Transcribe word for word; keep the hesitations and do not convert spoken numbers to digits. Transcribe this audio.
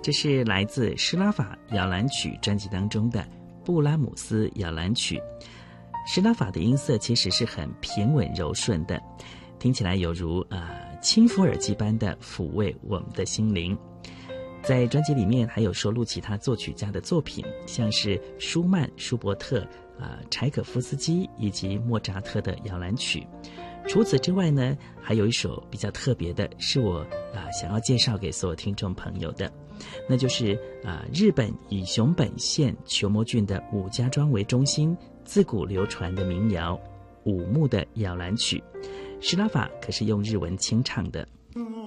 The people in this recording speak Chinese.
这是来自施拉法摇篮曲专辑当中的布拉姆斯摇篮曲。施拉法的音色其实是很平稳柔顺的，听起来有如呃轻抚耳机般的抚慰我们的心灵。在专辑里面还有收录其他作曲家的作品，像是舒曼、舒伯特、呃柴可夫斯基以及莫扎特的摇篮曲。除此之外呢，还有一首比较特别的，是我啊、呃、想要介绍给所有听众朋友的，那就是啊、呃、日本以熊本县球磨郡的武家庄为中心，自古流传的民谣五木的摇篮曲。施拉法可是用日文清唱的。